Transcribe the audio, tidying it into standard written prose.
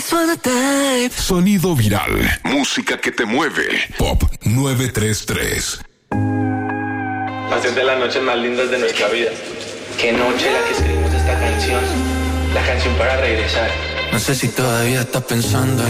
just wanna dive. Sonido viral. Música que te mueve. Pop 933. Hacer de las noches más lindas de nuestra vida. Qué noche la que escribimos esta canción. La canción para regresar. No sé si todavía estás pensando en